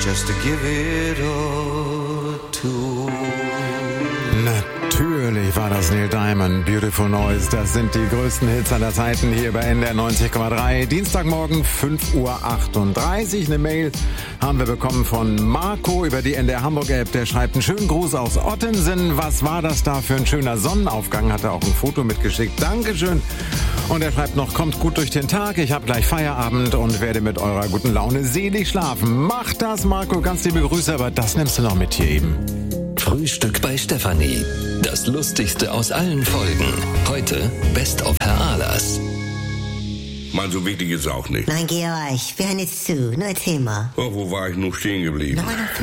just to give it all to. Natürlich war das Neil Diamond, Beautiful Noise. Das sind die größten Hits aller Zeiten hier bei NDR 90,3. Dienstagmorgen 5:38 Uhr. Eine Mail haben wir bekommen von Marco über die NDR Hamburg App. Der schreibt einen schönen Gruß aus Ottensen. Was war das da für ein schöner Sonnenaufgang? Hat er auch ein Foto mitgeschickt. Dankeschön. Und er schreibt noch, kommt gut durch den Tag. Ich habe gleich Feierabend und werde mit eurer guten Laune selig schlafen. Macht das, Marco. Ganz liebe Grüße, aber das nimmst du noch mit hier eben. Frühstück bei Stefanie. Das Lustigste aus allen Folgen. Heute Best of Herr Ahlers. Mann, so wichtig ist es auch nicht. Nein, Georg, wir hören jetzt zu. Nur erzähl mal. Oh, wo war ich noch stehen geblieben?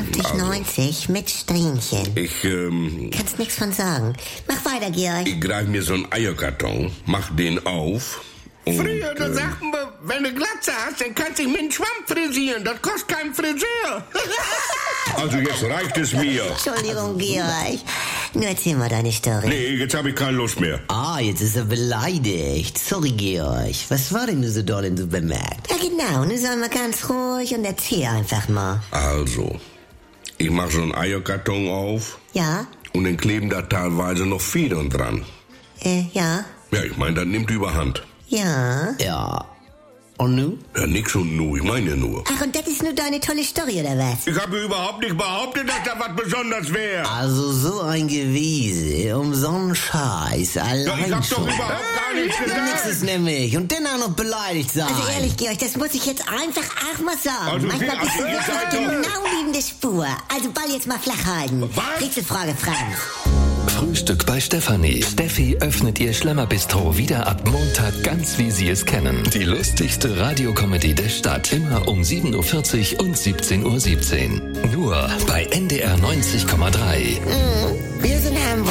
59,90 mit Strähnchen. Ich, Kannst nix von sagen. Mach weiter, Georg. Ich greif mir so einen Eierkarton, mach den auf. Und, Früher, da sagten wir, wenn du Glatze hast, dann kannst du dich mit einem Schwamm frisieren. Das kostet keinen Friseur. Also jetzt reicht es mir. Entschuldigung, Georg. Nur erzähl mal deine Story. Nee, jetzt habe ich keine Lust mehr. Ah, jetzt ist er beleidigt. Sorry, Georg. Was war denn nur so doll im Supermarkt? Ja, genau. Nun sei mal ganz ruhig und erzähl einfach mal. Also, ich mach so einen Eierkarton auf. Ja? Und dann kleben da teilweise noch Federn dran. Ja? Ja, ich meine, das nimmt überhand. Ja? Ja. Und nu? Ja, nix und nu, ich meine ja nur. Ach, und das ist nur deine tolle Story, oder was? Ich habe überhaupt nicht behauptet, dass da was Besonderes wäre. Also so ein Gewiese, um so einen Scheiß, allein Ja, ich hab schon. doch überhaupt gar nichts Nix gesagt. ist nämlich. Und dann auch noch beleidigt sein. Also ehrlich, Georg, das muss ich jetzt einfach auch mal sagen. Also, Manchmal bist du ihr wirklich seid doch- genau neben der Spur. Also Ball jetzt mal flach halten. Was? Nächste Frage, Franz. Frühstück bei Stefanie. Steffi öffnet ihr Schlemmerbistro wieder ab Montag ganz wie Sie es kennen. Die lustigste Radiokomödie der Stadt. Immer um 7:40 Uhr und 17:17 Uhr. Nur bei NDR 90,3. Wir sind Hamburg.